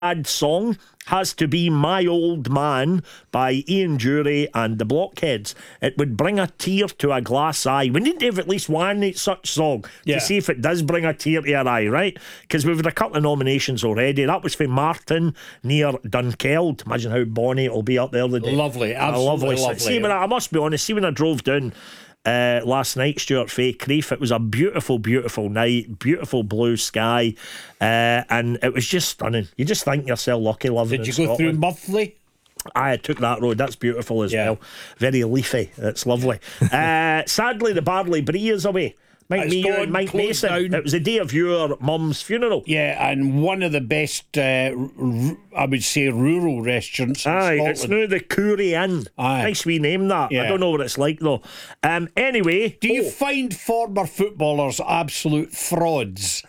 song has to be My Old Man by Ian Dury and the Blockheads. It would bring a tear to a glass eye. We need to have at least one such song to see if it does bring a tear to your eye, right? Because we've had a couple of nominations already. That was for Martin near Dunkeld. Imagine how bonny it'll be up there the day. Lovely, absolutely lovely. See, I must be honest, see when I drove down last night, Stuart, Faye Creef, it was a beautiful night, beautiful blue sky, and it was just stunning. You just think yourself lucky living in Did you go Scotland. through Muffley? I took that road. That's beautiful as well. Very leafy. It's lovely. Sadly, the Barley Brie is away. Mike Mason. Down. It was the day of your mum's funeral. Yeah, and one of the best, I would say, rural restaurants in Scotland. It's now the Coorie Inn. Nice wee name that. Yeah. I don't know what it's like though. Anyway, do you find former footballers absolute frauds?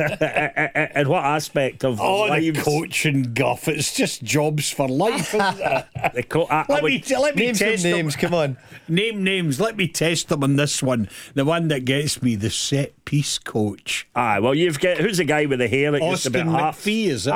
In what aspect of the coaching guff? It's just jobs for life, isn't it? Let me name test some names. Come on, name names. Let me test them on this one. The one that gets me, the set piece coach. Well, you've got who's the guy with the hair? That Austin used to be McPhee, is it?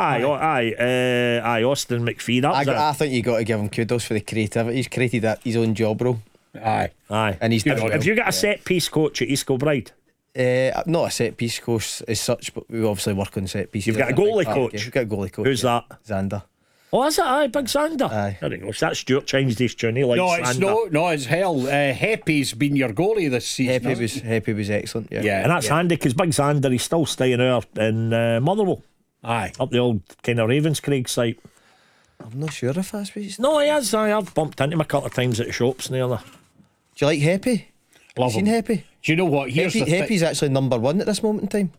Austin McPhee. I think you got to give him kudos for the creativity. He's created his own job role. Aye, and he's done. Have you got a set piece coach at East Kilbride? Not a set piece coach as such, but we obviously work on set pieces. You've got a goalie coach. We've got a goalie coach. Who's that? Xander. Oh, is it? Aye, Big Xander. Aye. There you go. So that's Stuart changed his tune. He likes Xander. No, it's hell. Heppy's been your goalie this season. Heppy was excellent. Yeah, and that's handy because Big Xander, he's still staying out in Motherwell. Aye, up the old kind of Ravenscraig site. I'm not sure if that's what he's. No, he is. I've bumped into him a couple of times at the shops near there. Do you like Heppy? Love seen Heppy? Do you know what? Heppy's actually number one at this moment in time.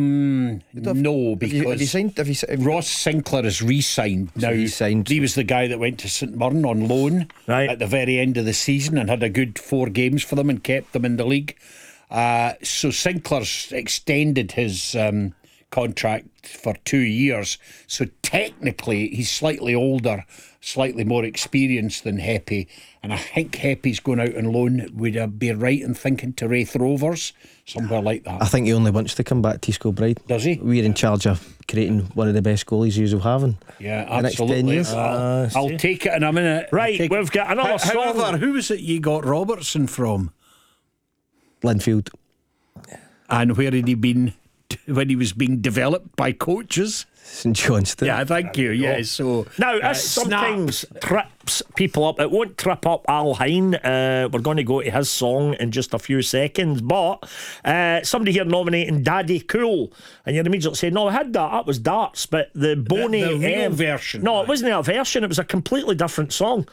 No, because have you Ross Sinclair is re-signed now. He was the guy that went to St Mirren on loan at the very end of the season and had a good 4 games for them and kept them in the league. So Sinclair's extended his contract for 2 years. So technically he's slightly older, slightly more experienced than Heppy, and I think Heppy's going out on loan. Would I be right in thinking to Raith Rovers, somewhere like that? I think he only wants to come back to East Kilbride. Does he? We're in charge of creating one of the best goalies you'll have in absolutely. next 10 years. I'll take it in a minute. Right, we've got another song. However, who was it you got Robertson from? Linfield. And where had he been when he was being developed by coaches? St Johnstone. Yeah, thank you. Yeah, so now this sometimes trips people up. It won't trip up Al Hine. We're going to go to his song in just a few seconds, but somebody here nominating Daddy Cool, and you're immediately saying, no, I had that. That was darts, but the Boney the real version. No, it wasn't a version. It was a completely different song.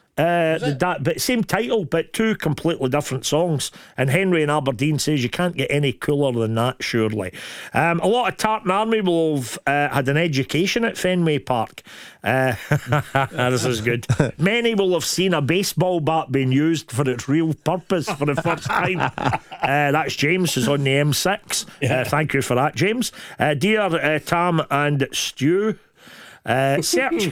But same title, but 2 completely different songs. And Henry in Aberdeen says you can't get any cooler than that, surely. A lot of Tartan Army will have had an education at Fenway Park. This is good. Many will have seen a baseball bat being used for its real purpose for the first time. That's James, who's on the M6. Thank you for that, James. Dear Tam and Stu, search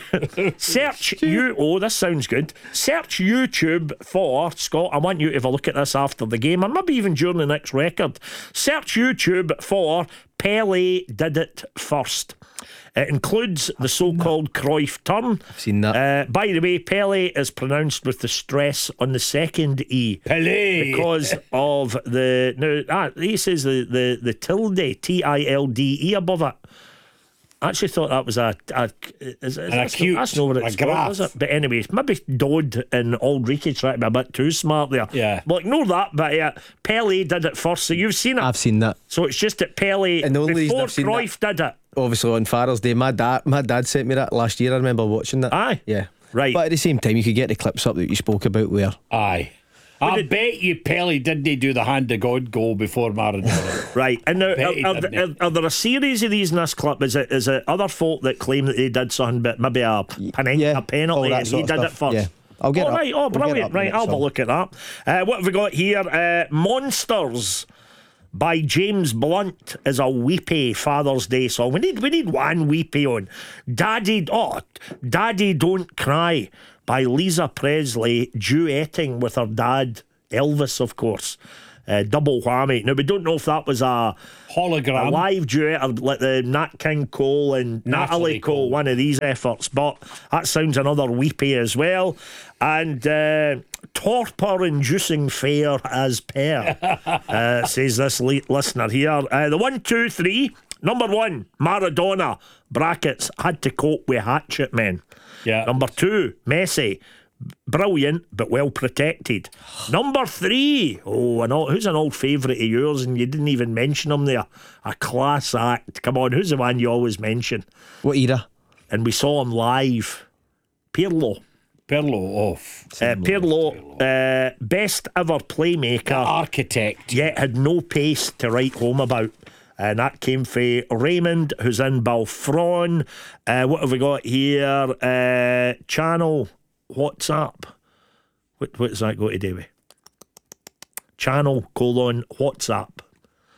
this sounds good. Search YouTube for Scott. I want you to have a look at this after the game, or maybe even during the next record. Search YouTube for Pele Did It First. It includes the so-called Cruyff turn. I've seen that. By the way, Pele is pronounced with the stress on the second E. Pele, because of the he says the tilde TILDE above it. I actually thought that was acute, that's not what it's called, is it? But anyway, maybe Dodd and Aldrich tried to be a bit too smart there. Yeah. Well, ignore that, but Pele did it first, so you've seen it. I've seen that. So it's just that Pele, and the only before I've seen Cruyff did it. Obviously on Father's Day, my dad sent me that last year. I remember watching that. Aye. Yeah. Right. But at the same time, you could get the clips up that you spoke about where. Aye. I bet you Pele didn't do the hand of God goal before Maradona. Right, and now are there a series of these in this clip? Is it other folk that claim that they did something, but maybe a penalty and he did it first? Yeah. I'll get right, brilliant. Right, I'll have a look at that. What have we got here? Monsters by James Blunt is a weepy Father's Day song. We need one weepy on. Daddy Don't Cry by Lisa Presley duetting with her dad Elvis, of course. double whammy. Now, we don't know if that was a hologram, a live duet, or like the Nat King Cole and Natalie Cole, one of these efforts, but that sounds another weepy as well. And torpor-inducing fare as per, says this listener here. The 1, 2, 3. Number 1, Maradona, brackets, had to cope with hatchet men. Yeah. Number 2, Messi, brilliant but well protected. Number 3, who's an old favourite of yours and you didn't even mention him there? A class act. Come on, who's the one you always mention? What era? And we saw him live. Pirlo, best ever playmaker, the architect, yet had no pace to write home about. And that came for Raymond, who's in Balfron. What have we got here? Channel WhatsApp. What does that go to do with? Channel : WhatsApp.